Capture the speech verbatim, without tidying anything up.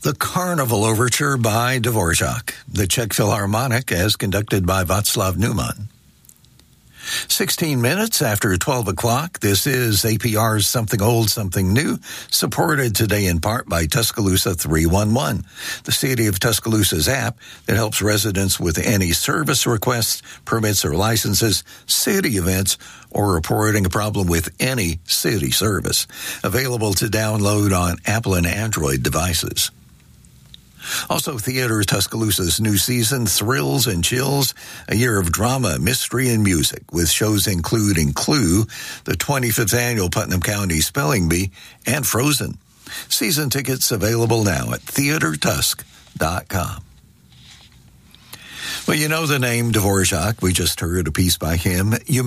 The Carnival Overture by Dvorak, the Czech Philharmonic as conducted by Václav Neumann. sixteen minutes after twelve o'clock, this is A P R's Something Old, Something New, supported today in part by Tuscaloosa three one one, the City of Tuscaloosa's app that helps residents with any service requests, permits or licenses, city events, or reporting a problem with any city service. Available to download on Apple and Android devices. Also, Theater Tuscaloosa's new season, Thrills and Chills, a year of drama, mystery, and music, with shows including Clue, the twenty-fifth Annual Putnam County Spelling Bee, and Frozen. Season tickets available now at theater tusk dot com. Well, you know the name Dvorak. We just heard a piece by him. You